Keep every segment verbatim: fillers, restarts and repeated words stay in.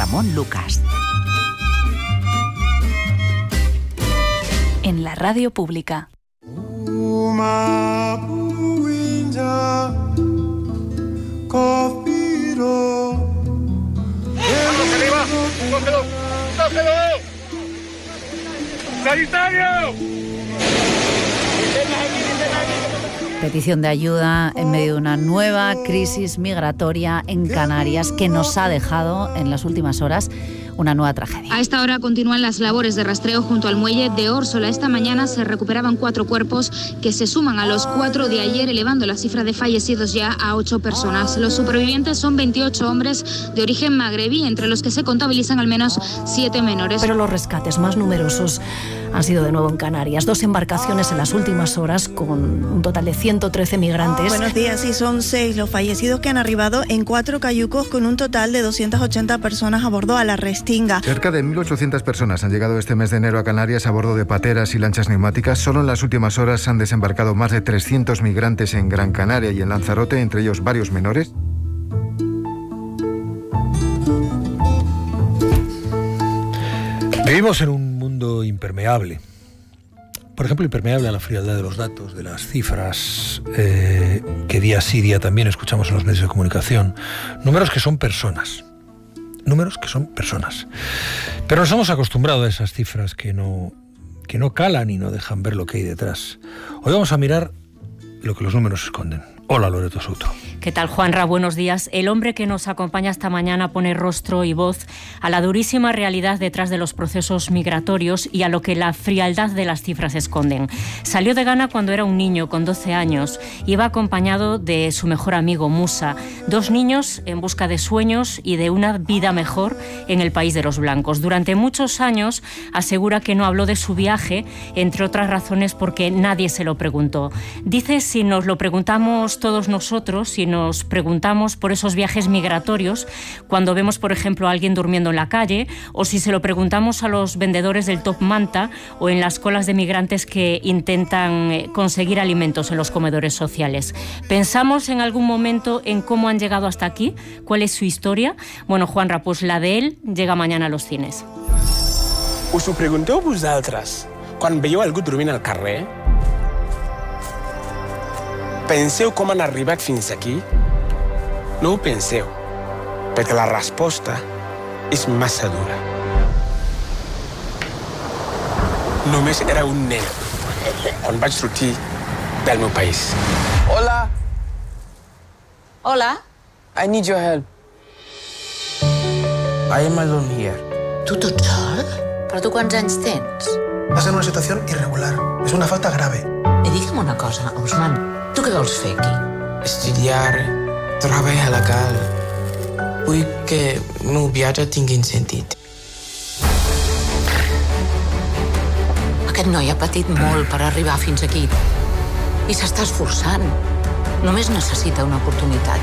Ramón Lucas. En la radio pública. ¡Vamos arriba! ¡Cógelo! ¡Cógelo! ¡Sanitario! Petición de ayuda en medio de una nueva crisis migratoria en Canarias que nos ha dejado en las últimas horas una nueva tragedia. A esta hora continúan las labores de rastreo junto al muelle de Órsola. Esta mañana se recuperaban cuatro cuerpos que se suman a los cuatro de ayer, elevando la cifra de fallecidos ya a ocho personas. Los supervivientes son veintiocho hombres de origen magrebí, entre los que se contabilizan al menos siete menores. Pero los rescates más numerosos han sido de nuevo en Canarias. Dos embarcaciones en las últimas horas con un total de ciento trece migrantes. Buenos días, sí, son seis los fallecidos que han arribado en cuatro cayucos con un total de doscientas ochenta personas a bordo a la Restinga. Cerca de mil ochocientas personas han llegado este mes de enero a Canarias a bordo de pateras y lanchas neumáticas. Solo en las últimas horas han desembarcado más de trescientos migrantes en Gran Canaria y en Lanzarote, entre ellos varios menores. Vivimos en un mundo impermeable. Por ejemplo, impermeable a la frialdad de los datos, de las cifras eh, que día sí día también escuchamos en los medios de comunicación. Números que son personas. Números que son personas. Pero nos hemos acostumbrado a esas cifras que no, que no calan y no dejan ver lo que hay detrás. Hoy vamos a mirar lo que los números esconden. Hola, Loreto Souto. ¿Qué tal, Juanra? Buenos días. El hombre que nos acompaña esta mañana pone rostro y voz a la durísima realidad detrás de los procesos migratorios y a lo que la frialdad de las cifras esconden. Salió de Ghana cuando era un niño, con doce años. Iba acompañado de su mejor amigo, Musa. Dos niños en busca de sueños y de una vida mejor en el país de los blancos. Durante muchos años asegura que no habló de su viaje, entre otras razones porque nadie se lo preguntó. Dice, si nos lo preguntamos todos nosotros, si nos preguntamos por esos viajes migratorios, cuando vemos, por ejemplo, a alguien durmiendo en la calle, o si se lo preguntamos a los vendedores del Top Manta o en las colas de migrantes que intentan conseguir alimentos en los comedores sociales. ¿Pensamos en algún momento en cómo han llegado hasta aquí? ¿Cuál es su historia? Bueno, Juanra, pues la de él llega mañana a los cines. Us ho pregunteu vosaltres quan veieu algú dormint al carrer? Penseu com han arribat fins aquí? No ho penseu, perquè la resposta és massa dura. Només era un nen quan vaig sortir del meu país. Hola. Hola. I need your help. I am alone here. Tu tot sol? Però tu quants anys tens? Vas en una situació irregular. És una falta grave. I digue'm una cosa, Osman. Tu què vols fer aquí? Estudiar, treballar legal. Vull que el meu viatge tingui sentit. Aquest noi ha patit molt per arribar fins aquí. I s'està esforçant. Només necessita una oportunitat.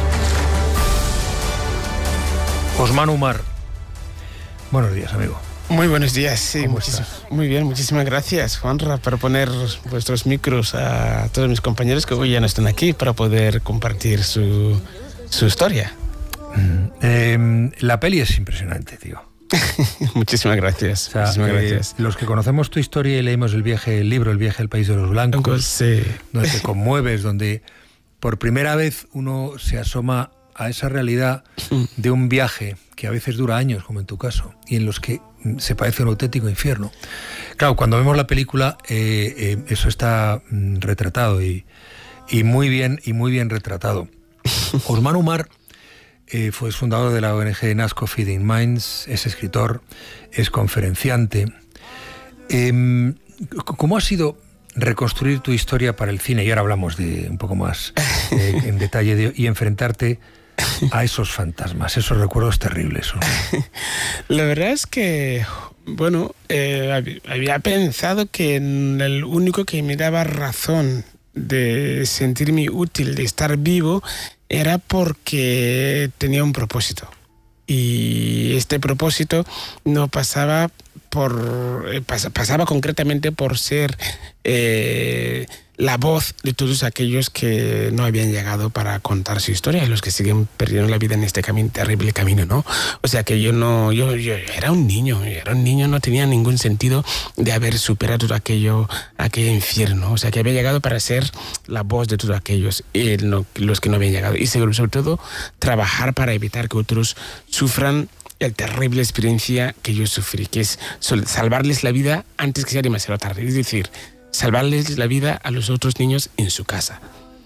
Osman Umar. Buenos días, amigo. Muy buenos días, sí, ¿Cómo muchis- estás? muy bien, muchísimas gracias, Juanra, por poner vuestros micros a todos mis compañeros que hoy ya no están aquí para poder compartir su, su historia. Mm, eh, la peli es impresionante, tío. Muchísimas gracias. O sea, muchísimas eh, gracias. los que conocemos tu historia y leímos el viaje, el libro El viaje al país de los blancos, sí. donde te conmueves, donde por primera vez uno se asoma a esa realidad de un viaje que a veces dura años, como en tu caso, y en los que se parece un auténtico infierno. Claro, cuando vemos la película, eh, eh, eso está mm, retratado y, y muy bien y muy bien retratado. Osman Umar eh, fue fundador de la O N G Nasco Feeding Minds, es escritor, es conferenciante. Eh, ¿Cómo ha sido reconstruir tu historia para el cine? Y ahora hablamos de un poco más eh, en detalle de, y enfrentarte a esos fantasmas, esos recuerdos terribles. La verdad es que, bueno, eh, había pensado que el único que me daba razón de sentirme útil, de estar vivo, era porque tenía un propósito. Y este propósito no pasaba por... pasaba concretamente por ser... Eh, la voz de todos aquellos que no habían llegado para contar su historia y los que siguen perdiendo la vida en este camino, terrible camino, ¿no? O sea que yo no, yo, yo era un niño, yo era un niño, no tenía ningún sentido de haber superado todo aquello, aquel infierno. O sea que había llegado para ser la voz de todos aquellos, y no, los que no habían llegado. Y sobre, sobre todo, trabajar para evitar que otros sufran la terrible experiencia que yo sufrí, que es salvarles la vida antes que sea demasiado tarde. Es decir, salvarles la vida a los otros niños en su casa.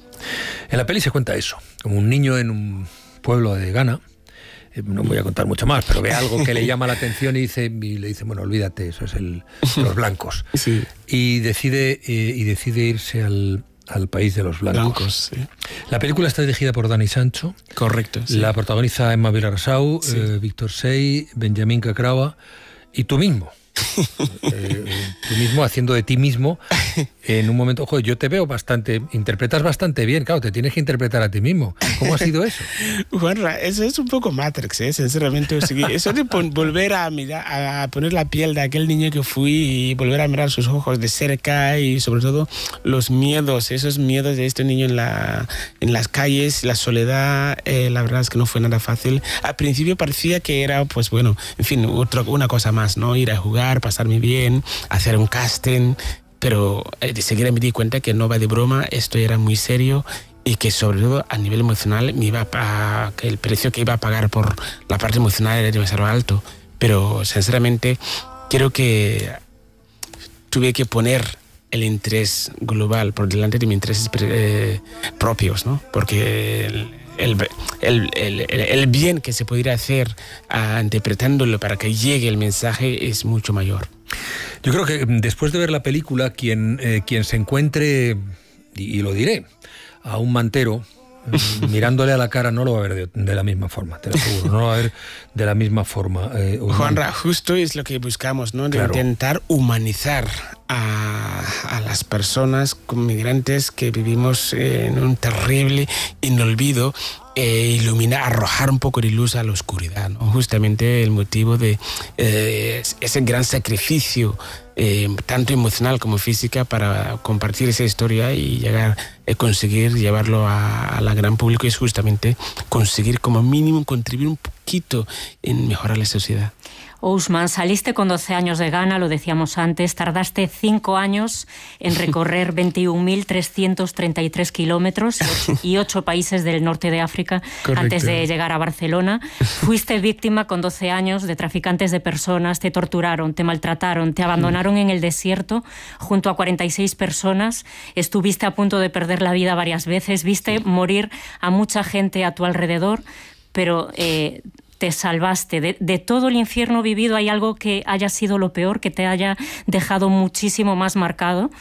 En la peli se cuenta eso, como un niño en un pueblo de Ghana, eh, no voy a contar mucho más, pero ve algo que le llama la atención y, dice, y le dice, bueno, olvídate, eso es el, los blancos. Sí. Y decide, eh, y decide irse al, al país de los blancos. Blancos, sí. La película está dirigida por Dani Sancho. Correcto. Sí. La protagoniza Emma Vilarasau, sí. eh, Víctor Sey, Benjamín Cacrava y tú mismo. eh, tú mismo haciendo de ti mismo en un momento, ojo, yo te veo bastante, interpretas bastante bien, claro, te tienes que interpretar a ti mismo. ¿Cómo ha sido eso? Juanra, eso es un poco Matrix, ¿eh? Sinceramente. O sea, eso de volver a mirar, a poner la piel de aquel niño que fui y volver a mirar sus ojos de cerca y sobre todo los miedos, esos miedos de este niño en, la, en las calles, la soledad, eh, la verdad es que no fue nada fácil. Al principio parecía que era, pues bueno, en fin, otro, una cosa más, ¿no? Ir a jugar, pasarme bien, hacer un casting, pero eh, de seguida me di cuenta que no va de broma, esto era muy serio y que sobre todo a nivel emocional me iba a, que el precio que iba a pagar por la parte emocional era demasiado alto. Pero sinceramente creo que tuve que poner el interés global por delante de mis intereses eh, propios, ¿no? Porque el, El, el, el, el bien que se pudiera hacer uh, interpretándolo para que llegue el mensaje es mucho mayor. Yo creo que después de ver la película, quien, eh, quien se encuentre, y, y lo diré, a un mantero mirándole a la cara no lo va a ver de, de la misma forma, te lo aseguro, no lo va a ver de la misma forma. Eh, Juanra, justo es lo que buscamos, ¿no? De claro. intentar humanizar a, a las personas migrantes que vivimos en un terrible inolvido, e iluminar, arrojar un poco de luz a la oscuridad, ¿no? Justamente el motivo de eh, ese gran sacrificio, eh, tanto emocional como física, para compartir esa historia y llegar a conseguir llevarlo a, a la gran público, es justamente conseguir como mínimo contribuir un poquito en mejorar la sociedad. Ousmane, saliste con doce años de Ghana, lo decíamos antes, tardaste cinco años en recorrer veintiún mil trescientos treinta y tres kilómetros y ocho países del norte de África. Correcto. Antes de llegar a Barcelona. Fuiste víctima con doce años de traficantes de personas, te torturaron, te maltrataron, te abandonaron en el desierto junto a cuarenta y seis personas, estuviste a punto de perder la vida varias veces, viste morir a mucha gente a tu alrededor, pero... Eh, te salvaste. De, de todo el infierno vivido, ¿hay algo que haya sido lo peor, que te haya dejado muchísimo más marcado?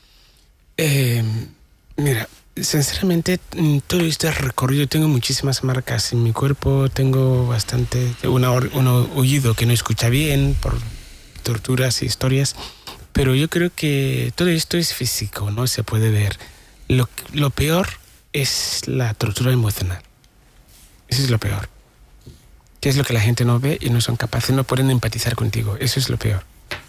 Eh, mira, sinceramente, en todo este recorrido tengo muchísimas marcas en mi cuerpo, tengo bastante, un oído que no escucha bien por torturas y historias, pero yo creo que todo esto es físico, ¿no? Se puede ver. Lo, lo peor es la tortura emocional. Eso es lo peor. ¿Qué es lo que la gente no ve y no son capaces, no pueden empatizar contigo? Eso es lo peor.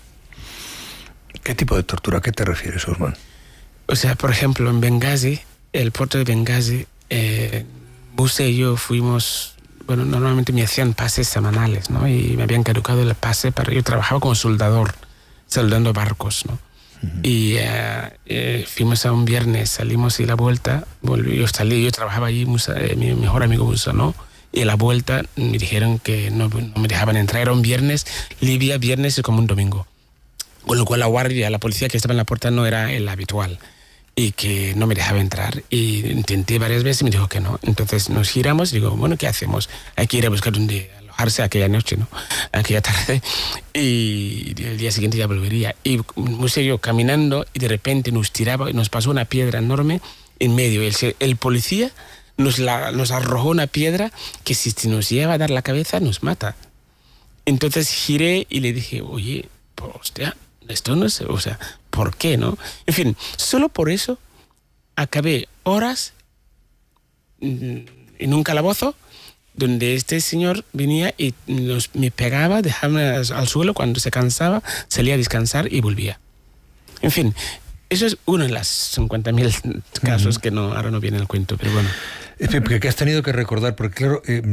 ¿Qué tipo de tortura? ¿A qué te refieres, Ousmane? O sea, por ejemplo, en Benghazi, el puerto de Benghazi, eh, Buse y yo fuimos, bueno, normalmente me hacían pases semanales, ¿no? Y me habían caducado el pase para... Yo trabajaba como soldador, soldando barcos, ¿no? Uh-huh. Y eh, eh, fuimos a un viernes, salimos y la vuelta, volví, yo salí, yo trabajaba allí, Musa, eh, mi mejor amigo Musa, ¿no? Y a la vuelta me dijeron que no, no me dejaban entrar. Era un viernes, Libia, viernes es como un domingo. Con lo cual la guardia, la policía que estaba en la puerta no era el habitual. Y que no me dejaba entrar. Y intenté varias veces y me dijo que no. Entonces nos giramos y digo, bueno, ¿qué hacemos? Hay que ir a buscar un día, alojarse aquella noche, ¿no? Aquella tarde. Y el día siguiente ya volvería. Y muy serio, caminando, y de repente nos tiraba, nos pasó una piedra enorme en medio. El, el policía... Nos, la, nos arrojó una piedra que si nos lleva a dar la cabeza nos mata. Entonces giré y le dije, oye, pues, hostia, esto no es, o sea, ¿por qué, no? En fin, solo por eso acabé horas en un calabozo donde este señor venía y nos, me pegaba, dejaba al suelo, cuando se cansaba, salía a descansar y volvía. En fin, eso es uno de los cincuenta mil casos uh-huh. que no, ahora no viene el cuento, pero bueno. Porque has tenido que recordar, porque claro, eh,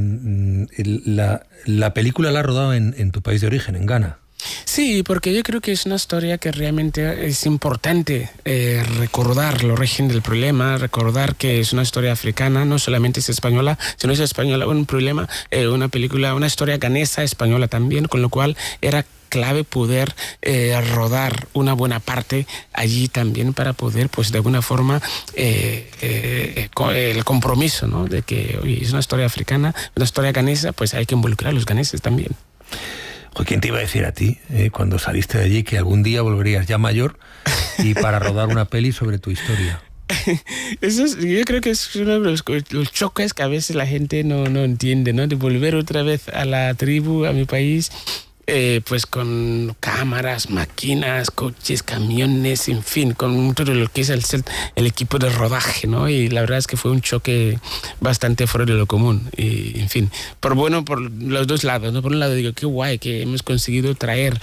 la, la película la has rodado en, en tu país de origen, en Ghana. Sí, porque yo creo que es una historia que realmente es importante eh, recordar el origen del problema, recordar que es una historia africana, no solamente es española, sino es española, un problema, eh, una película, una historia ganesa española también, con lo cual era clave poder eh, rodar una buena parte allí también para poder, pues de alguna forma, eh, eh, el compromiso, ¿no? De que oye, es una historia africana, una historia ganesa, pues hay que involucrar a los ganeses también. ¿Quién te iba a decir a ti, eh, cuando saliste de allí, que algún día volverías ya mayor y para rodar una peli sobre tu historia? Eso es, yo creo que es uno de los, los choques que a veces la gente no, no entiende, ¿no? De volver otra vez a la tribu, a mi país, eh, pues con cámaras, máquinas, coches, camiones, en fin, con todo lo que es el, el equipo de rodaje, ¿no? Y la verdad es que fue un choque bastante fuera de lo común. Y, en fin, por bueno, por los dos lados, ¿no? Por un lado digo, qué guay que hemos conseguido traer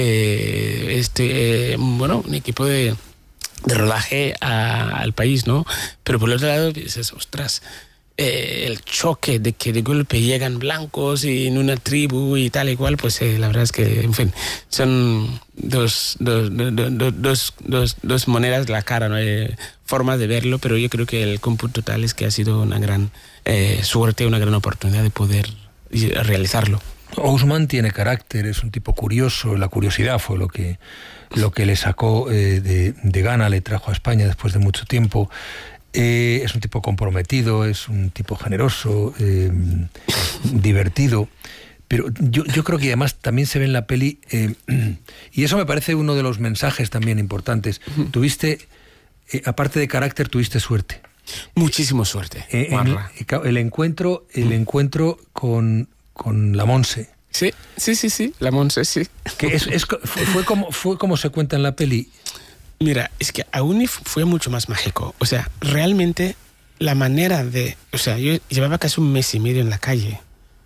eh, este, eh, bueno, un equipo de, de rodaje a, al país, ¿no? Pero por el otro lado dices, ostras, Eh, el choque de que de golpe llegan blancos y en una tribu y tal y cual, pues eh, la verdad es que, en fin, son dos, dos, dos, dos, dos, dos monedas de la cara, ¿no? Hay formas de verlo, pero yo creo que el cómputo total es que ha sido una gran eh, suerte, una gran oportunidad de poder realizarlo. Ousmane tiene carácter, es un tipo curioso, la curiosidad fue lo que, lo que le sacó eh, de, de Ghana, le trajo a España después de mucho tiempo. Eh, es un tipo comprometido, es un tipo generoso, eh, divertido, pero yo, yo creo que además también se ve en la peli, eh, y eso me parece uno de los mensajes también importantes. Uh-huh. Tuviste, eh, aparte de carácter, tuviste suerte. Muchísimo suerte. Eh, el, el encuentro, el uh-huh. encuentro con, con la Monse. Sí, sí, sí, sí, la Monse, sí. Que es, es, fue, fue, como, fue como se cuenta en la peli. Mira, es que aún fue mucho más mágico. O sea, realmente la manera de... O sea, yo llevaba casi un mes y medio en la calle.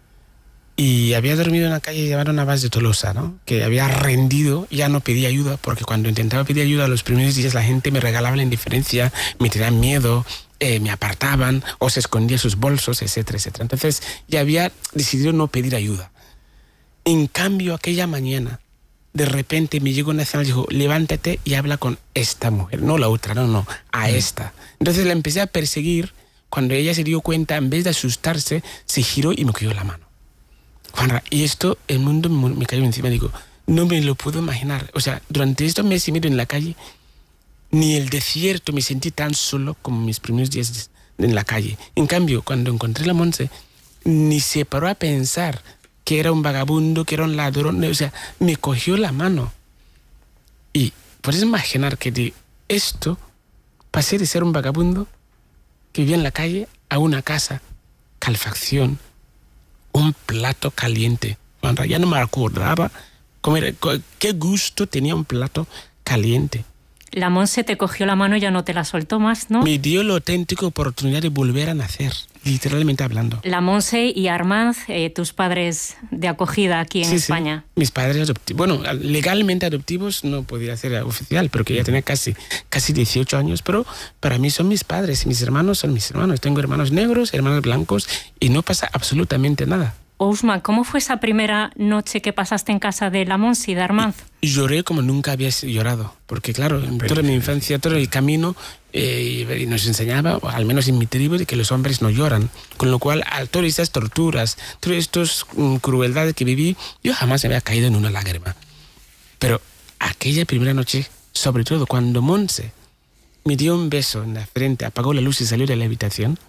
Y había dormido en la calle y llevaron a base de Tolosa, ¿no? Que había rendido, ya no pedía ayuda, porque cuando intentaba pedir ayuda los primeros días la gente me regalaba la indiferencia, me tenían miedo, eh, me apartaban o se escondía sus bolsos, etcétera, etcétera. Entonces ya había decidido no pedir ayuda. En cambio, aquella mañana, de repente me llegó una señal y dijo, levántate y habla con esta mujer. No la otra, no, no, a esta. Entonces la empecé a perseguir. Cuando ella se dio cuenta, en vez de asustarse, se giró y me cogió la mano. Juanra, y esto, el mundo me, me cayó encima. Digo, no me lo puedo imaginar. O sea, durante estos meses y medio en la calle, ni el desierto me sentí tan solo como mis primeros días en la calle. En cambio, cuando encontré a la Monse, ni se paró a pensar que era un vagabundo, que era un ladrón, o sea, me cogió la mano. Y puedes imaginar que de esto pasé de ser un vagabundo que vivía en la calle a una casa, calefacción, un plato caliente. Ya no me acordaba cómo era, qué gusto tenía un plato caliente. La Monse te cogió la mano y ya no te la soltó más, ¿no? Me dio la auténtica oportunidad de volver a nacer, literalmente hablando. La Monse y Armand, eh, tus padres de acogida aquí en sí, España. Sí. Mis padres adoptivos. Bueno, legalmente adoptivos no podía ser oficial, porque ya tenía casi, casi dieciocho años, pero para mí son mis padres y mis hermanos son mis hermanos. Tengo hermanos negros, hermanos blancos y no pasa absolutamente nada. Ousmane, ¿cómo fue esa primera noche que pasaste en casa de la Monse y de Armand? Lloré como nunca había llorado, porque claro, en toda mi infancia, todo el camino eh, nos enseñaba, al menos en mi tribu, de que los hombres no lloran. Con lo cual, a todas estas torturas, todas estas um, crueldades que viví, yo jamás me había caído en una lágrima. Pero aquella primera noche, sobre todo cuando Monse me dio un beso en la frente, apagó la luz y salió de la habitación,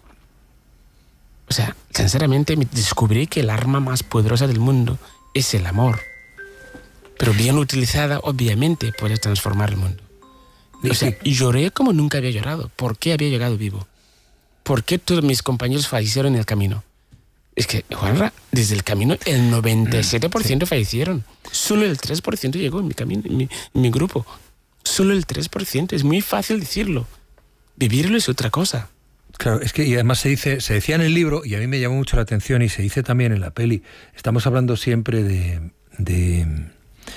o sea, sinceramente descubrí que el arma más poderosa del mundo es el amor. Pero bien utilizada, obviamente, puede transformar el mundo. O sea, y lloré como nunca había llorado. ¿Por qué había llegado vivo? ¿Por qué todos mis compañeros fallecieron en el camino? Es que, Juanra, desde el camino el noventa y siete por ciento fallecieron. Solo el tres por ciento llegó en mi, camino, en mi, en mi grupo. Solo el tres por ciento. Es muy fácil decirlo. Vivirlo es otra cosa. Claro, es que y además se dice, se decía en el libro, y a mí me llamó mucho la atención, y se dice también en la peli, estamos hablando siempre de, de,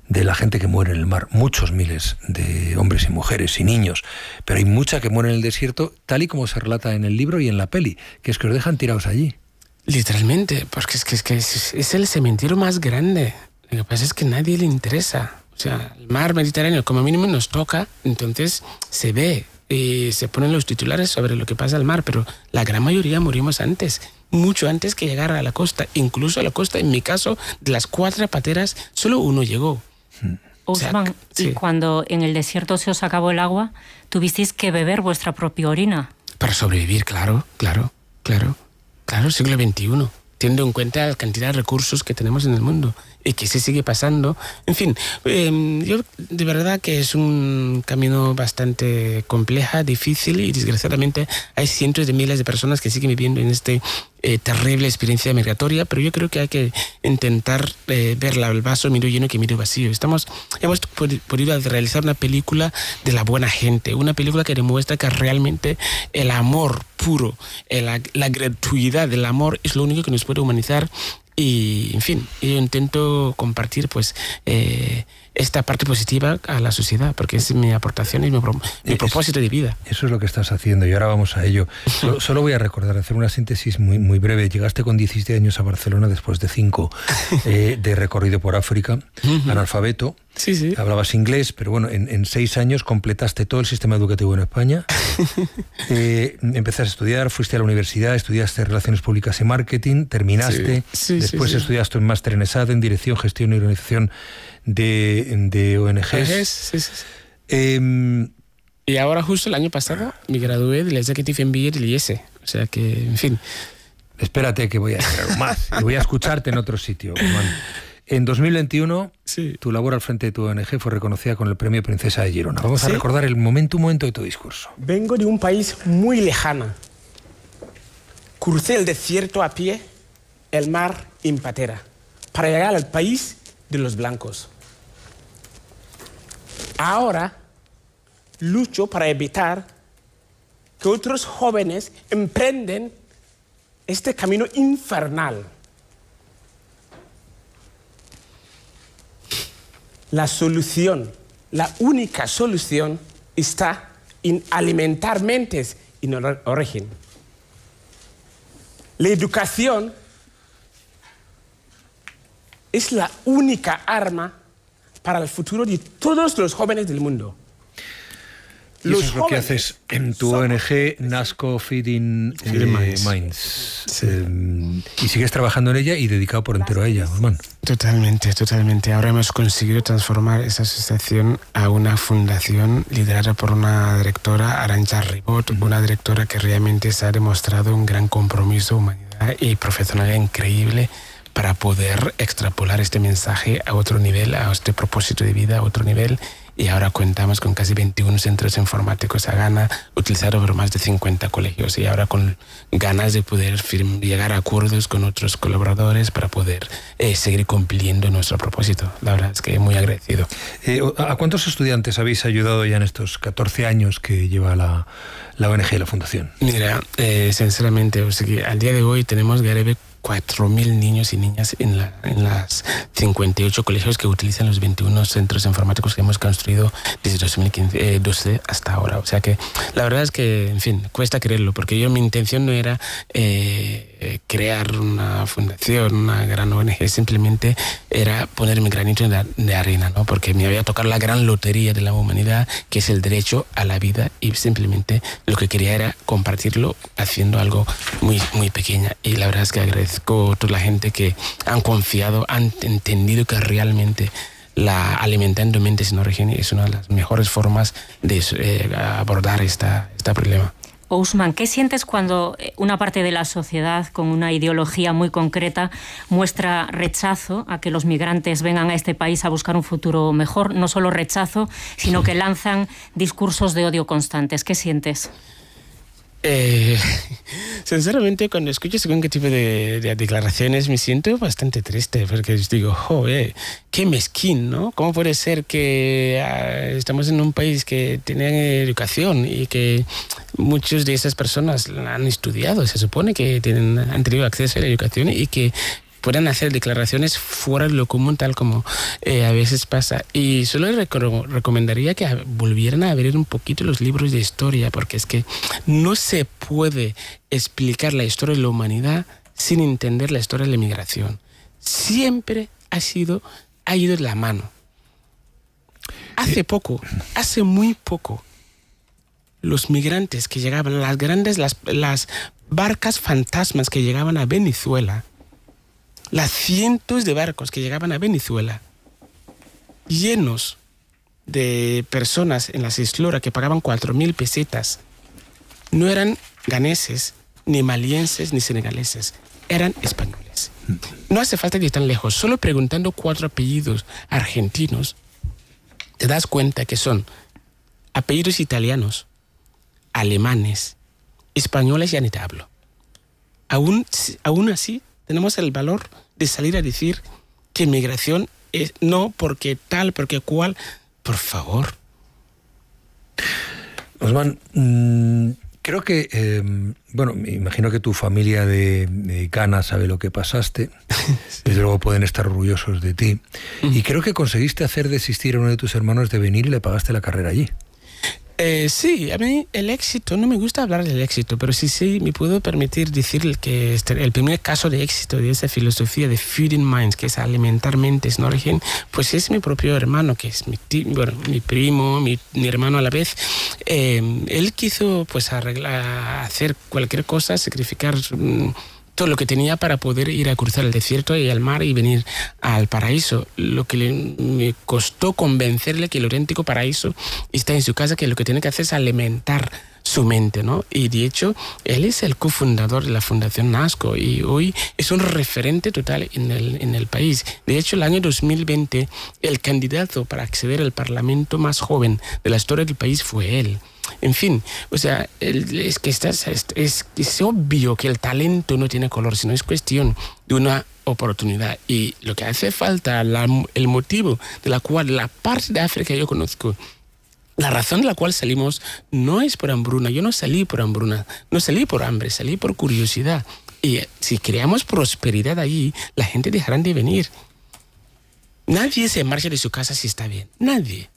de la gente que muere en el mar. Muchos miles de hombres y mujeres y niños. Pero hay mucha que muere en el desierto, tal y como se relata en el libro y en la peli, que es que os dejan tirados allí. Literalmente, porque es que es, que es, es el cementerio más grande. Lo que pasa es que a nadie le interesa. O sea, el mar Mediterráneo como mínimo nos toca, entonces se ve y se ponen los titulares sobre lo que pasa al mar, pero la gran mayoría morimos antes, mucho antes que llegar a la costa. Incluso a la costa, en mi caso, de las cuatro pateras, solo uno llegó. Ousmane, o sea, sí. Y cuando en el desierto se os acabó el agua, tuvisteis que beber vuestra propia orina. Para sobrevivir, claro, claro, claro, claro, siglo veintiuno, teniendo en cuenta la cantidad de recursos que tenemos en el mundo y que se sigue pasando. En fin, eh, yo de verdad que es un camino bastante complejo, difícil, y desgraciadamente hay cientos de miles de personas que siguen viviendo en esta eh, terrible experiencia migratoria, pero yo creo que hay que intentar eh, ver el vaso medio lleno que medio vacío. Estamos, hemos podido realizar una película de la buena gente, una película que demuestra que realmente el amor puro, la, la gratuidad del amor es lo único que nos puede humanizar. Y, en fin, yo intento compartir pues eh, esta parte positiva a la sociedad, porque es mi aportación y mi, pro, mi propósito de vida. Eso es lo que estás haciendo y ahora vamos a ello. Solo, solo voy a recordar, hacer una síntesis muy, muy breve. Llegaste con diecisiete años a Barcelona después de cinco eh, de recorrido por África, uh-huh. analfabeto. Sí, sí. Hablabas inglés, pero bueno, en, en seis años completaste todo el sistema educativo en España. eh, empezaste a estudiar, fuiste a la universidad, estudiaste Relaciones Públicas y Marketing, terminaste, sí, sí, después sí, sí. estudiaste un máster en ESAD, en Dirección, Gestión y Organización de, de O N Ges. Sí, sí, sí. Eh, y ahora justo el año pasado me gradué del Executive M B A del I E S E. O sea que, en fin. Espérate que voy a decir algo más y voy a escucharte en otro sitio, Ousmane. En dos mil veintiuno, sí. tu labor al frente de tu O N G fue reconocida con el Premio Princesa de Girona. Vamos ¿Sí? a recordar el momento, un momento de tu discurso. Vengo de un país muy lejano. Crucé el desierto a pie, el mar en patera, para llegar al país de los blancos. Ahora lucho para evitar que otros jóvenes emprenden este camino infernal. La solución, la única solución está en alimentar mentes en origen. La educación es la única arma para el futuro de todos los jóvenes del mundo. Y eso es lo que haces en tu O N G, NASCO Feeding eh, Minds. Minds. Sí. Eh, y sigues trabajando en ella y dedicado por entero a ella, Ousmane. Totalmente, totalmente. Ahora hemos conseguido transformar esa asociación a una fundación liderada por una directora, Arantxa Ribot, uh-huh. una directora que realmente se ha demostrado un gran compromiso, humanidad y profesionalidad increíble para poder extrapolar este mensaje a otro nivel, a este propósito de vida a otro nivel. Y ahora contamos con casi veintiún centros informáticos a Ghana, utilizados por más de cincuenta colegios, y ahora con ganas de poder firm, llegar a acuerdos con otros colaboradores para poder eh, seguir cumpliendo nuestro propósito. La verdad es que muy agradecido. Eh, ¿A cuántos estudiantes habéis ayudado ya en estos catorce años que lleva la, la O N G y la Fundación? Mira, eh, sinceramente, o sea, que al día de hoy tenemos Garebe cuatro mil niños y niñas en, la, en las cincuenta y ocho colegios que utilizan los veintiún centros informáticos que hemos construido desde dos mil doce hasta ahora. O sea que la verdad es que, en fin, cuesta creerlo, porque yo mi intención no era eh, crear una fundación, una gran O N G, simplemente era poner mi granito de, de arena, ¿no? Porque me había tocado la gran lotería de la humanidad, que es el derecho a la vida, y simplemente lo que quería era compartirlo haciendo algo muy, muy pequeño. Y la verdad es que agradezco a toda la gente que han confiado, han entendido que realmente la alimentando mentes sin origen es una de las mejores formas de eh, abordar esta, este problema. Ousmane, ¿qué sientes cuando una parte de la sociedad con una ideología muy concreta muestra rechazo a que los migrantes vengan a este país a buscar un futuro mejor? No solo rechazo, sino que lanzan discursos de odio constantes. ¿Qué sientes? Eh, sinceramente, cuando escucho según qué tipo de, de declaraciones me siento bastante triste, porque digo, joder, qué mezquín, ¿no? ¿Cómo puede ser que uh, estamos en un país que tiene educación y que muchas de esas personas han estudiado, se supone que tienen, han tenido acceso a la educación, y que puedan hacer declaraciones fuera de lo común, tal como eh, a veces pasa. Y solo les reco- recomendaría que volvieran a abrir un poquito los libros de historia, porque es que no se puede explicar la historia de la humanidad sin entender la historia de la inmigración. Siempre ha sido, ha ido de la mano. Hace poco, hace muy poco, los migrantes que llegaban, las grandes, las, las barcas fantasmas que llegaban a Venezuela, las cientos de barcos que llegaban a Venezuela, llenos de personas en las isloras que pagaban cuatro mil pesetas, no eran ganeses, ni malienses, ni senegaleses, eran españoles. No hace falta ir tan lejos, solo preguntando cuatro apellidos argentinos, te das cuenta que son apellidos italianos, alemanes, españoles, ya ni te hablo. Aún, aún así, tenemos el valor de salir a decir que inmigración es no porque tal, porque cual. Por favor. Osman, mmm, creo que, eh, bueno, me imagino que tu familia de, de Ghana sabe lo que pasaste, sí. Desde luego pueden estar orgullosos de ti, mm. y creo que conseguiste hacer desistir a uno de tus hermanos de venir y le pagaste la carrera allí. Eh, sí, a mí el éxito, no me gusta hablar del éxito, pero sí, sí, me puedo permitir decir que este, el primer caso de éxito de esa filosofía de feeding minds, que es alimentar mentes, ¿no? Pues es mi propio hermano, que es mi, tío, bueno, mi primo, mi, mi hermano a la vez. Eh, él quiso pues arreglar, hacer cualquier cosa, sacrificar mmm, todo lo que tenía para poder ir a cruzar el desierto y al mar y venir al paraíso. Lo que le, me costó convencerle que el auténtico paraíso está en su casa, que lo que tiene que hacer es alimentar su mente, ¿no? Y de hecho, él es el cofundador de la Fundación NASCO y hoy es un referente total en el, en el país. De hecho, el año dos mil veinte, el candidato para acceder al parlamento más joven de la historia del país fue él. En fin, o sea, es que estás, es, es, es obvio que el talento no tiene color, sino es cuestión de una oportunidad. Y lo que hace falta, la, el motivo de la cual la parte de África que yo conozco, la razón de la cual salimos no es por hambruna. Yo no salí por hambruna, no salí por hambre, salí por curiosidad. Y si creamos prosperidad allí, la gente dejará de venir. Nadie se marcha de su casa si está bien, nadie.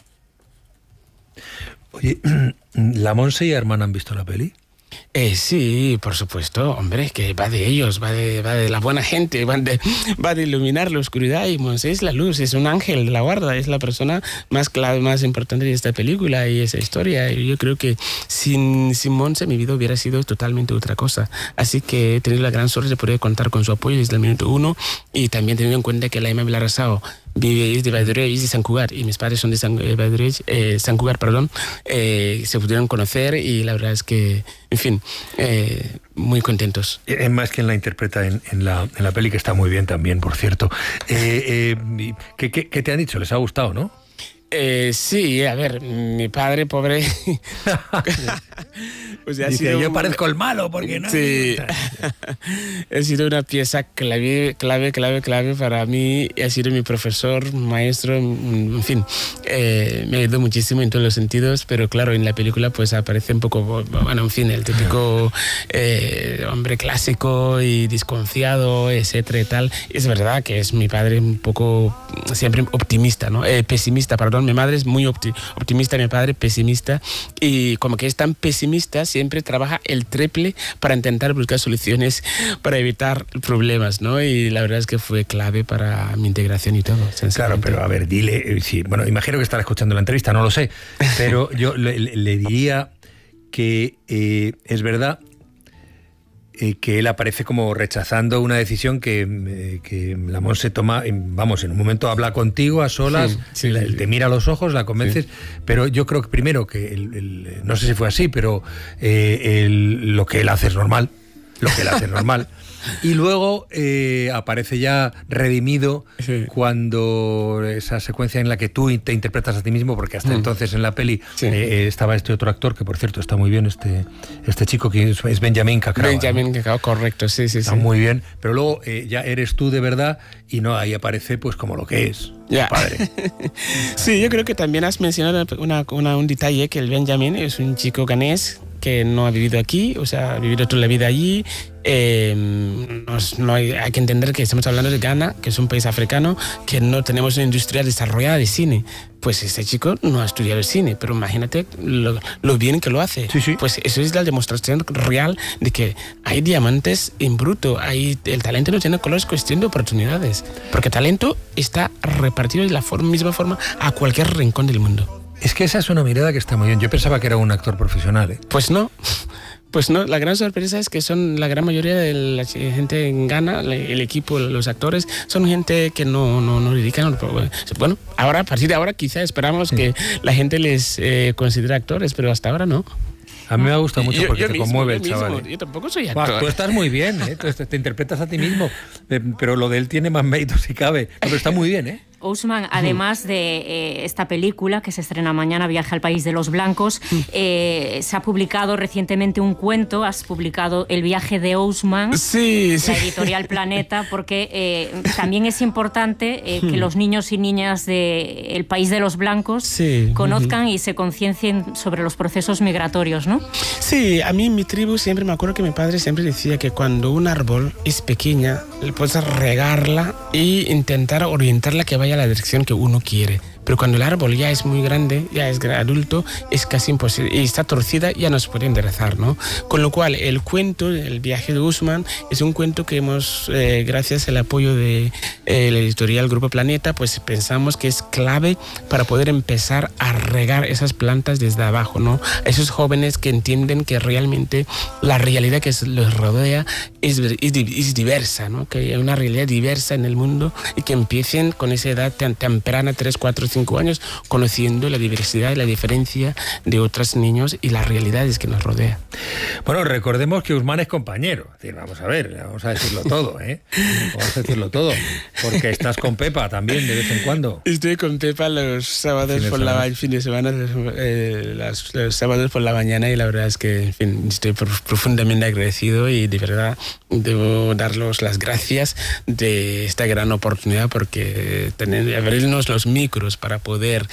Oye, ¿la Monse y la hermana han visto la peli? Eh, sí, por supuesto, hombre, que va de ellos, va de, va de la buena gente, va de, va de iluminar la oscuridad, y Monse es la luz, es un ángel de la guarda, es la persona más clave, más importante de esta película y esa historia. Y yo creo que sin, sin Monse mi vida hubiera sido totalmente otra cosa. Así que he tenido la gran suerte de poder contar con su apoyo desde el minuto uno, y también teniendo en cuenta que la Emma Vilarasao vive de Valladolid y de San Cugat, y mis padres son de San, eh, eh, San Cugat, perdón, eh, se pudieron conocer, y la verdad es que, en fin, eh, muy contentos. Es más quien la interpreta en, en, la, en la peli, que está muy bien también, por cierto. Eh, eh, ¿qué, qué, ¿Qué te han dicho? ¿Les ha gustado, no? Eh, sí, a ver, mi padre, pobre... o sea, dice, ha sido yo un... parezco el malo, porque no... Sí, ha sido una pieza clave, clave, clave, clave para mí. Ha sido mi profesor, maestro, en fin, eh, me ayudó muchísimo en todos los sentidos, pero claro, en la película pues aparece un poco, bueno, en fin, el típico eh, hombre clásico y desconfiado, etcétera y tal. Es verdad que es mi padre un poco siempre optimista, ¿no? Eh, pesimista, perdón. Mi madre es muy opti- optimista, mi padre pesimista, y como que es tan pesimista, siempre trabaja el triple para intentar buscar soluciones para evitar problemas, ¿no? Y la verdad es que fue clave para mi integración y todo. Claro, pero a ver, dile, sí, bueno, imagino que estará escuchando la entrevista, no lo sé, pero yo le, le diría que eh, es verdad eh, que él aparece como rechazando una decisión que, eh, que la Monse toma, vamos, en un momento habla contigo a solas, sí, sí, la, sí. te mira a los ojos, la convences, sí. Pero yo creo que primero que, el, el, no sé si fue así, pero eh, el, lo que él hace es normal, lo que él hace es normal. Y luego eh, aparece ya redimido, sí. Cuando esa secuencia en la que tú te interpretas a ti mismo, porque hasta mm. entonces en la peli sí. eh, estaba este otro actor, que por cierto está muy bien, este, este chico que es, es Benjamin Cacrava. Benjamin ¿no? Cacrava, correcto, sí, sí, está sí. muy bien, pero luego eh, ya eres tú de verdad, y no, ahí aparece pues como lo que es, ya. Padre. Sí, yo creo que también has mencionado una, una, un detalle, que el Benjamin es un chico ganés que no ha vivido aquí, o sea, ha vivido toda la vida allí. Eh, no, no hay, hay que entender que estamos hablando de Ghana, que es un país africano, que no tenemos una industria desarrollada de cine. Pues este chico no ha estudiado el cine, pero imagínate lo, lo bien que lo hace. Sí, sí. Pues eso es la demostración real de que hay diamantes en bruto, hay, el talento no tiene color, es cuestión de oportunidades. Porque talento está repartido de la forma, misma forma a cualquier rincón del mundo. Es que esa es una mirada que está muy bien. Yo pensaba que era un actor profesional, ¿eh? Pues no. Pues no, la gran sorpresa es que son la gran mayoría de la gente en Ghana, el equipo, los actores, son gente que no, no, no dedican. Bueno, ahora, a partir de ahora, quizá esperamos sí. que la gente les eh, considere actores, pero hasta ahora no. A mí me gusta mucho yo, porque yo te mismo, conmueve yo el chaval. Mismo, yo tampoco soy actor. Bah, tú estás muy bien, ¿eh? Tú te interpretas a ti mismo, pero lo de él tiene más mérito si cabe. No, pero está muy bien, ¿eh? Ousmane, además de eh, esta película que se estrena mañana, Viaje al País de los Blancos, eh, se ha publicado recientemente un cuento, has publicado El viaje de Ousmane, sí, sí. la editorial Planeta, porque eh, también es importante eh, que los niños y niñas del País de los Blancos sí. conozcan y se conciencien sobre los procesos migratorios, ¿no? Sí, a mí en mi tribu siempre me acuerdo que mi padre siempre decía que cuando un árbol es pequeña, le puedes regarla e intentar orientarla que vaya a la dirección que uno quiere. Pero cuando el árbol ya es muy grande, ya es adulto, es casi imposible. Y está torcida, ya no se puede enderezar, ¿no? Con lo cual, el cuento, el viaje de Ousmane, es un cuento que hemos, eh, gracias al apoyo de eh, la editorial Grupo Planeta, pues pensamos que es clave para poder empezar a regar esas plantas desde abajo, ¿no? Esos jóvenes que entienden que realmente la realidad que los rodea es, es, es diversa, ¿no? Que hay una realidad diversa en el mundo y que empiecen con esa edad tan temprana, tres, cuatro, cinco años, conociendo la diversidad y la diferencia de otros niños y las realidades que nos rodean. Bueno, recordemos que Ousmane es compañero. Es decir, vamos a ver, vamos a decirlo todo, ¿eh? Vamos a decirlo todo. Porque estás con Pepa también de vez en cuando. Estoy con Pepa los sábados por la el fin de semana, eh, los, los sábados por la mañana, y la verdad es que, en fin, estoy profundamente agradecido y de verdad debo darles las gracias de esta gran oportunidad, porque tener, abrirnos los micros para poder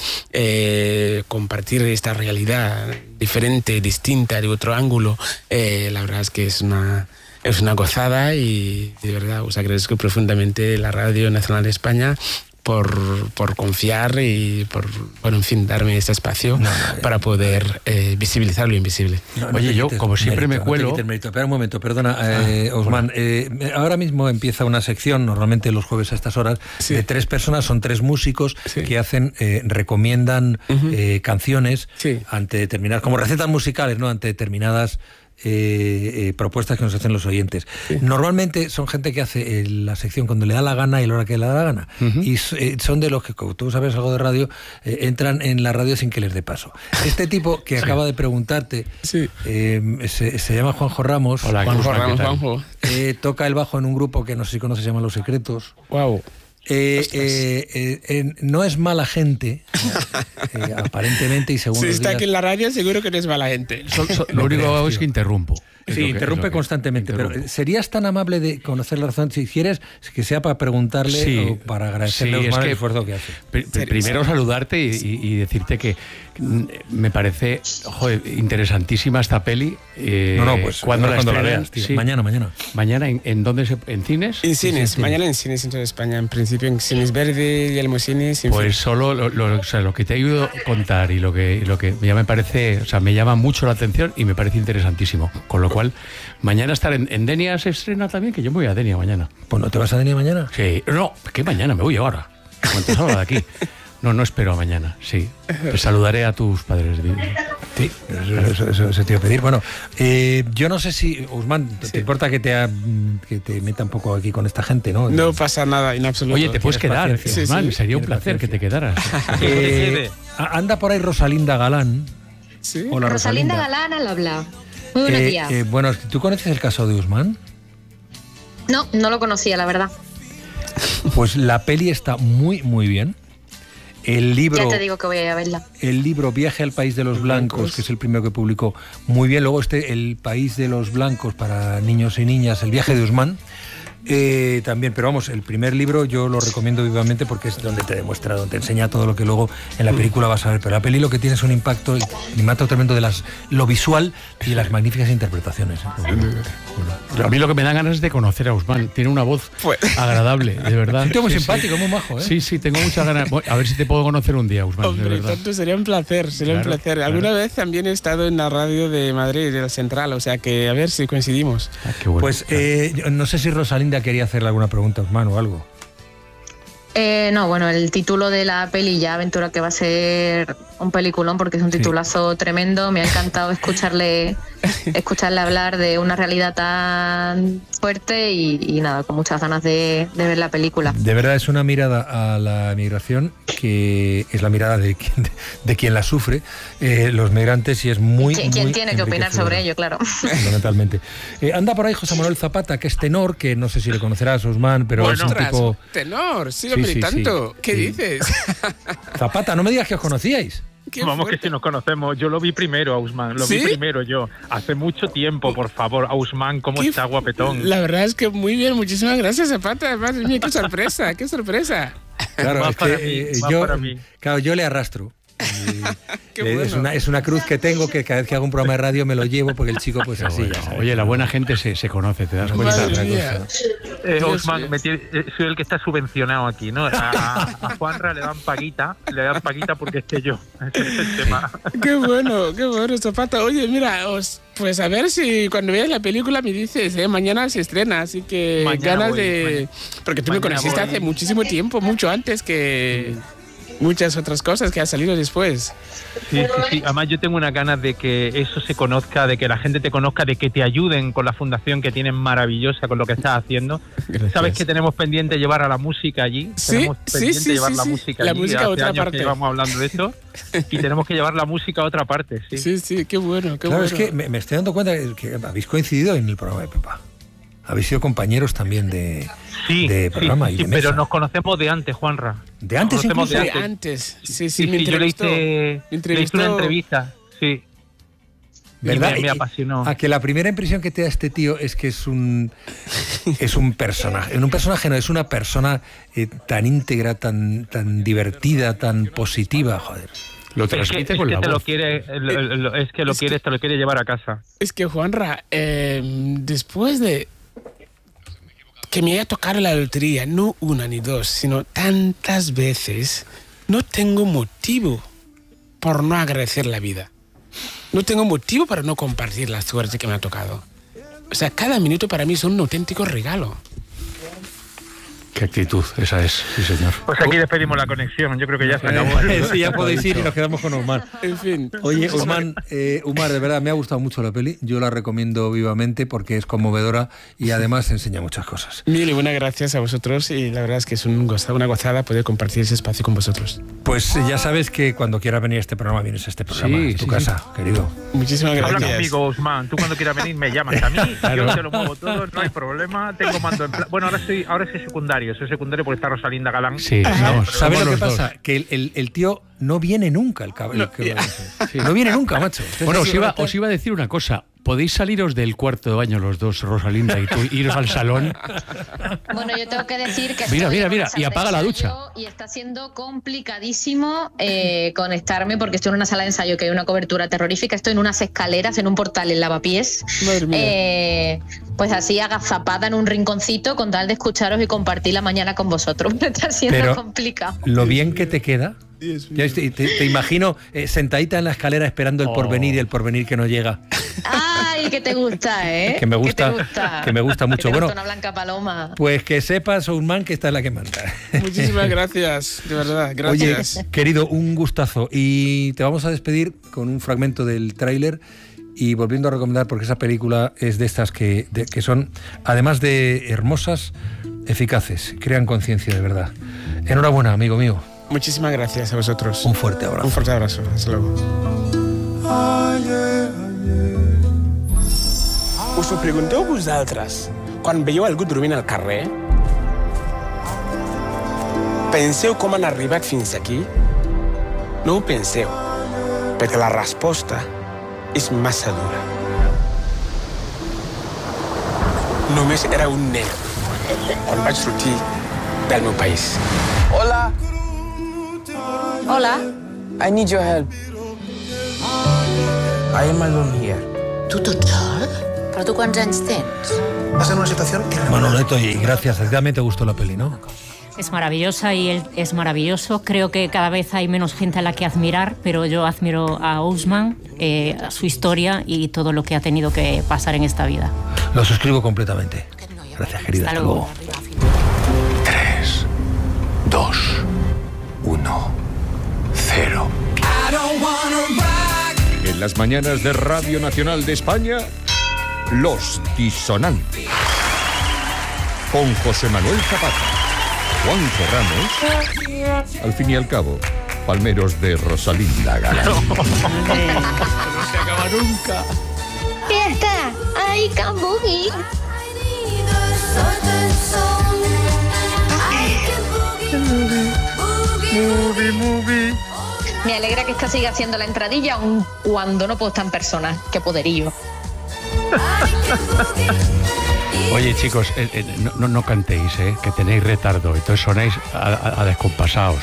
eh, compartir esta realidad diferente, distinta, de otro ángulo, eh, la verdad es que es una, es una gozada, y de verdad os agradezco profundamente la Radio Nacional de España por, por confiar y por, bueno, en fin, darme este espacio no, no, para poder eh, visibilizar lo invisible. No, no Oye, yo, como siempre mérito, me cuelo... No Espera un momento, perdona, eh, Ousmane. Eh, ahora mismo empieza una sección, normalmente los jueves a estas horas, sí. de tres personas, son tres músicos sí. que hacen, eh, recomiendan uh-huh. eh, canciones sí. ante determinadas, como recetas musicales, ¿no? Ante determinadas... Eh, eh, propuestas que nos hacen los oyentes. Sí. Normalmente son gente que hace eh, la sección cuando le da la gana y a la hora que le da la gana. Uh-huh. Y eh, son de los que, como tú sabes algo de radio, eh, entran en la radio sin que les dé paso. Este tipo que sí. acaba de preguntarte sí. eh, se, se llama Juanjo Ramos. Hola, Juanjo Ramos, Juanjo. Eh, toca el bajo en un grupo que no sé si conoces, se llama Los Secretos. Wow. Eh, eh, eh, eh, no es mala gente, eh, aparentemente, y según si los está días, aquí en la radio, seguro que no es mala gente. So, so, lo único que hago es que interrumpo. Sí, interrumpe que, constantemente, pero ¿serías tan amable de conocer la razón? Si quieres, que sea para preguntarle sí, o para agradecerle sí, a Ousmane el esfuerzo que hace. Pr primero saludarte y, y, y decirte que me parece joder, interesantísima esta peli. Eh, no, no, pues cuando, la, cuando la veas, tío. Sí. Mañana, mañana. ¿Mañana en, en dónde? Se, ¿En cines? En cines, ¿En mañana en cines en toda España. En principio en Cines Verde y Almocines. Pues fin. solo lo, lo, o sea, lo que te he oído contar y lo que, lo que ya me parece, o sea, me llama mucho la atención y me parece interesantísimo. Con lo cual, mañana estar en, en Denia se estrena también, que yo me voy a Denia mañana. Pues no, ¿te vas a Denia mañana? Sí. No, ¿qué mañana? Me voy ahora. ¿Cuánto salgo de aquí? No, no espero a mañana, sí. Pues saludaré a tus padres. Sí, eso, eso, eso, eso te iba a pedir. Bueno, eh, yo no sé si, Ousmane, ¿te sí. importa que te, ha, que te meta un poco aquí con esta gente, no? No pasa nada, en absoluto. Oye, te puedes quedar, sí, Ousmane, sí. sería un placer paciencia. que te quedaras. eh, anda por ahí Rosalinda Galán. ¿Sí? Hola, Rosalinda. Rosalinda Galán al habla. Muy buenos eh, días. Eh, bueno, ¿tú conoces el caso de Ousmane? No, no lo conocía, la verdad. Pues la peli está muy, muy bien. El libro, ya te digo que voy a ir a verla. El libro Viaje al País de los Blancos, que es el primero que publicó, muy bien. Luego este El País de los Blancos para niños y niñas, El viaje de Ousmane, eh, también, pero vamos, el primer libro yo lo recomiendo vivamente porque es donde te demuestra, donde te enseña todo lo que luego en la película vas a ver, pero la peli lo que tiene es un impacto, un impacto tremendo de las, lo visual y las magníficas interpretaciones. Bueno, a mí lo que me da ganas es de conocer a Ousmane, tiene una voz pues. agradable, de verdad. Sí, muy sí, simpático, sí. muy majo, ¿eh? Sí, sí, tengo muchas ganas, a ver si te puedo conocer un día, Ousmane. Hombre, de verdad. tanto sería un placer, sería claro, un placer. Alguna claro. vez también he estado en la radio de Madrid, de la Central, o sea que a ver si coincidimos. Ah, qué bueno. Pues eh, no sé si Rosalinda quería hacerle alguna pregunta a Ousmane o algo. Eh, no, bueno, el título de la peli ya aventura que va a ser un peliculón porque es un titulazo sí. tremendo. Me ha encantado escucharle escucharle hablar de una realidad tan fuerte y, y nada, con muchas ganas de, de ver la película. De verdad es una mirada a la migración que es la mirada de quien, de, de quien la sufre, eh, los migrantes, y es muy ¿Quién, ¿quién muy tiene que opinar sobre ello, claro? Fundamentalmente. Eh, anda por ahí José Manuel Zapata, que es tenor, que no sé si le conocerás, Ousmane, pero bueno, es un tipo... Tenor, sí, hombre, sí, sí, tanto. Sí, ¿Qué sí. dices? Zapata, no me digas que os conocíais. Vamos, fuerte. Que si nos conocemos. Yo lo vi primero a Ousmane, lo ¿Sí? vi primero yo. Hace mucho tiempo, por favor. Ousmane, ¿cómo está, guapetón? La verdad es que muy bien, muchísimas gracias, Zapata. Madre mía, qué sorpresa, qué sorpresa. Claro, más es para que mí, eh, más yo, para mí. Claro, yo le arrastro. Qué bueno. es, una, es una cruz que tengo, que cada vez que hago un programa de radio me lo llevo porque el chico pues así bueno, ya sabes. Oye, la buena gente se, se conoce, te das cuenta. Eh, Ousmane, me tiene, eh, soy el que está subvencionado aquí, ¿no? A, a, a Juanra le dan paguita, le dan paguita porque esté yo. Ese es el tema. Qué bueno, qué bueno, Zapata. Oye, mira, os, pues a ver si cuando veas la película me dices, ¿eh? Mañana se estrena, así que mañana ganas voy, de... Mañana. Porque tú mañana me conociste voy. hace muchísimo tiempo, mucho antes que... muchas otras cosas que han salido después. Sí, sí, sí. Además yo tengo unas ganas de que eso se conozca, de que la gente te conozca, de que te ayuden con la fundación que tienen maravillosa con lo que estás haciendo. Gracias. Sabes que tenemos pendiente llevar a la música allí. Sí, tenemos pendiente sí, sí, llevar sí, la sí. música la allí. música a Hace otra años parte. que llevamos hablando de esto y tenemos que llevar la música a otra parte. Sí, sí, sí, qué bueno, qué claro, bueno. Es que me, me estoy dando cuenta que, que habéis coincidido en el programa de Pepa. Habéis sido compañeros también de, sí, de programa sí, y de sí, mesa. pero nos conocemos de antes, Juanra. ¿De antes incluso? De antes. antes. Sí, sí, sí, me sí yo le hice, me le hice una entrevista, sí. ¿Verdad? Y me, me apasionó. A que la primera impresión que te da este tío es que es un es un personaje. Un personaje no, es una persona eh, tan íntegra, tan, tan divertida, tan positiva, joder. Lo transmite es que, con es la que te voz. Lo quiere, lo, lo, es que lo es quieres, que, te lo quiere llevar a casa. Es que, Juanra, eh, después de que me haya tocado la lotería, no una ni dos, sino tantas veces, no tengo motivo por no agradecer la vida. No tengo motivo para no compartir la suerte que me ha tocado. O sea, cada minuto para mí es un auténtico regalo. Qué actitud, esa es, sí señor. Pues aquí despedimos la conexión, yo creo que ya se acabó. Sí, ya podéis ir y nos quedamos con Ousmane. En fin. Oye, Ousmane, eh, Umar, de verdad, me ha gustado mucho la peli, yo la recomiendo vivamente porque es conmovedora y además enseña muchas cosas. Mil y buenas gracias a vosotros y la verdad es que es un gozada, una gozada poder compartir ese espacio con vosotros. Pues ya sabes que cuando quieras venir a este programa, vienes a este programa, sí, es tu sí, casa, sí. querido. Muchísimas gracias. Habla conmigo, Ousmane, tú cuando quieras venir me llamas a mí, claro. Yo te lo muevo todo, no hay problema, tengo mando en plan... Bueno, ahora soy, ahora soy secundario, soy secundario porque está Rosalinda Galán. Sí, vamos, ¿sabes lo que dos. pasa? Que el, el, el tío no viene nunca, el cabrón. No, yeah. sí. no viene nunca, macho. Entonces, bueno, os iba, os iba a decir una cosa. ¿Podéis saliros del cuarto de baño los dos, Rosalinda y tú, iros al salón? Bueno, yo tengo que decir que... Mira, mira, mira, y apaga la ducha. Y está siendo complicadísimo eh, conectarme porque estoy en una sala de ensayo que hay una cobertura terrorífica, estoy en unas escaleras, en un portal en lavapiés. Madre mía. Eh, pues así agazapada en un rinconcito con tal de escucharos y compartir la mañana con vosotros. Está siendo Pero complicado. Lo bien que te queda... Ya te, te, te imagino eh, sentadita en la escalera esperando el oh. porvenir y el porvenir que no llega. Ay, que te gusta, ¿eh? Que me gusta, que, gusta? que me gusta mucho. Que te bueno, gusta una blanca paloma. Pues que sepas, Ousmane, que esta es la que manda. Muchísimas gracias, de verdad, gracias. Oye, querido, un gustazo. Y te vamos a despedir con un fragmento del tráiler y volviendo a recomendar, porque esa película es de estas que, de, que son, además de hermosas, eficaces, crean conciencia de verdad. Enhorabuena, amigo mío. Muchísimas gracias a vosotros. Un fuerte abrazo. Un fuerte abrazo. Hasta luego. Us ho pregunteu vosaltres quan veieu algú dormint al carrer? Penseu com han arribat fins aquí? No ho penseu, perquè la resposta és massa dura. Només era un nen on vaig sortir del meu país. Hola. Hola. I need your help. I am alone here. Tu tot sol? Però tu quants anys tens? Va ser una situación irregular. Manoleto, y gracias, desgraciadamente te gustó la peli, ¿no? Es maravillosa y él es maravilloso. Creo que cada vez hay menos gente a la que admirar, pero yo admiro a Ousmane, eh, a su historia y todo lo que ha tenido que pasar en esta vida. Lo suscribo completamente. Gracias, querida. Hasta luego. Tres, dos, uno, cero. En las mañanas de Radio Nacional de España, Los Disonantes. Con José Manuel Zapata, Juanjo Ramos, al fin y al cabo, palmeros de Rosalinda Galán. No se acaba nunca. ¡Fiesta! ¡Ay, Cambugi! Movie, movie. Me alegra que esta siga haciendo la entradilla aun cuando no puedo estar en persona. ¡Qué poderío! Oye, chicos, eh, eh, no, no, no cantéis, eh, que tenéis retardo, entonces sonáis a, a, a descompasados.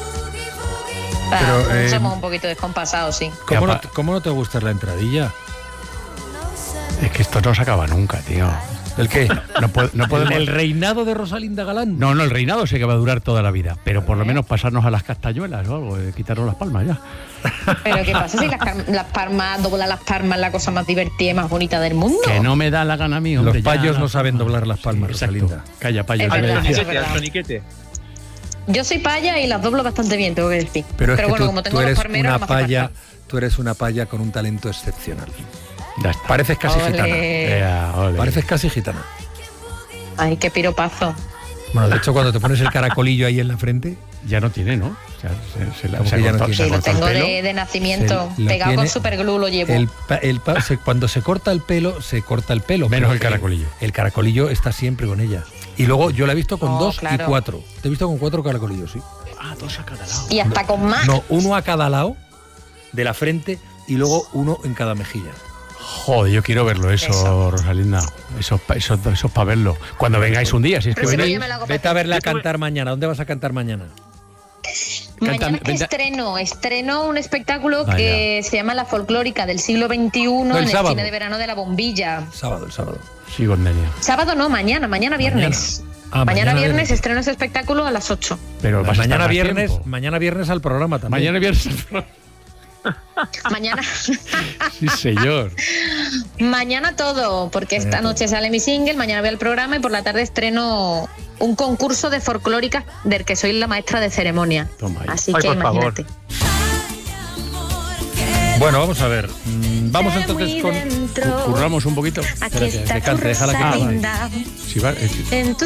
Pero, eh, somos un poquito descompasados, sí. ¿Cómo no, ¿Cómo no te gusta la entradilla? Es que esto no se acaba nunca, tío. ¿El qué? No, po- no podemos... ¿El reinado de Rosalinda Galán? No, no, el reinado sé que va a durar toda la vida, pero por lo menos pasarnos a las castañuelas o algo, eh, quitarnos las palmas ya. Pero ¿qué pasa si las, car- las palmas, doblar las palmas es la cosa más divertida y más bonita del mundo? Que no me da la gana a mí, hombre. Los payos ya, no saben doblar las palmas, sí, Rosalinda. Calla, payo. Es que me verdad, decía. eso es verdad. Al soniquete. Yo soy paya y las doblo bastante bien, tengo que decir. Pero es que bueno, tú, como tengo tú los eres palmeros, una no me hace paya, falta. tú eres una paya con un talento excepcional. Ya está. Pareces casi Ole. gitana. Ea, ole. Pareces casi gitana. Ay, qué piropazo. Bueno, de hecho, cuando te pones el caracolillo ahí en la frente, Ya no tiene, ¿no? O sea, se, se, la- ¿Cómo se que ha ya no cortado- tiene? se ha Sí, lo cortado tengo el pelo. de, de nacimiento. Se- lo Pegado tiene- con superglue lo llevo. el, pa- el pa- se- cuando se corta el pelo, se corta el pelo. Menos pero el caracolillo. El, el caracolillo está siempre con ella. Y luego yo la he visto con Oh, dos claro. y cuatro. Te he visto con cuatro caracolillos, sí. Ah, dos a cada lado. Y hasta con más. No, uno a cada lado de la frente y luego uno en cada mejilla. Joder, yo quiero verlo eso, Eso. Rosalinda. Eso, pa- eso, eso es para verlo. Cuando vengáis un día, si es que Pero si no, venís. yo me lo hago Vete a verla cantar mañana. ¿Dónde vas a cantar mañana? Mañana Cántame, que vente- estreno, estreno un espectáculo Vaya. que se llama La Folclórica del siglo veintiuno No, el en el sábado. cine de verano de la Bombilla. Sábado, el sábado. Sí, con Denia. Sábado no, mañana, mañana viernes. Ah, mañana, mañana viernes viernes. estreno ese espectáculo a las ocho. Pero vas a estar mañana más viernes, tiempo. mañana viernes al programa también. Mañana viernes. Mañana, Sí, señor. mañana todo, porque esta noche sale mi single, mañana voy al programa y por la tarde estreno un concurso de folclórica del que soy la maestra de ceremonia. Toma ahí. Así Ay, que por favor. imagínate. Bueno, vamos a ver. Mm, Vamos entonces con... Curramos un poquito. Aquí Espérate, está que cante, tu déjala que cante. Rosalinda, Si va- eh, en tu